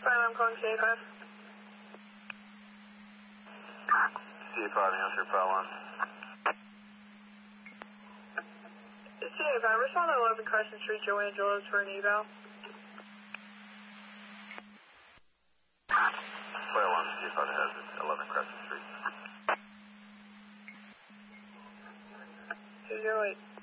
Fine, I'm calling CA5. CA5, answer, file on. CA5, respond to 11 Crescent Street, Joe Angelos for an eval. File on, CA5 has it, 11 Crescent Street. 208.